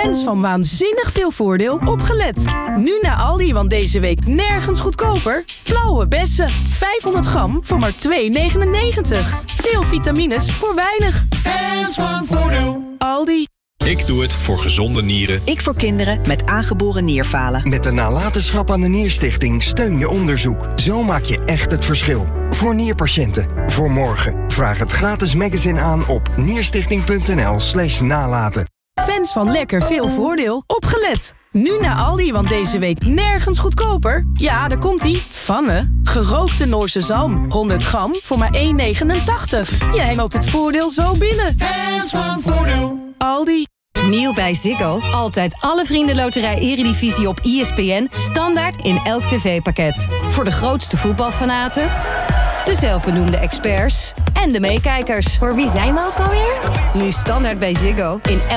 Fans van Waanzinnig Veel Voordeel, opgelet. Nu naar Aldi, want deze week nergens goedkoper. Blauwe bessen, 500 gram voor maar €2,99. Veel vitamines voor weinig. Fans van Voordeel. Aldi. Ik doe het voor gezonde nieren. Ik voor kinderen met aangeboren nierfalen. Met de nalatenschap aan de Nierstichting steun je onderzoek. Zo maak je echt het verschil. Voor nierpatiënten. Voor morgen. Vraag het gratis magazine aan op nierstichting.nl/nalaten. Fans van Lekker Veel Voordeel, opgelet. Nu naar Aldi, want deze week nergens goedkoper. Ja, daar komt-ie. Vanne. Gerookte Noorse zalm. 100 gram voor maar €1,89. Jij loopt het voordeel zo binnen. Fans van Voordeel. Aldi. Nieuw bij Ziggo. Altijd alle Vriendenloterij Eredivisie op ESPN. Standaard in elk tv-pakket. Voor de grootste voetbalfanaten, de zelfbenoemde experts en de meekijkers. Voor wie zijn we ook alweer? Nu standaard bij Ziggo in elk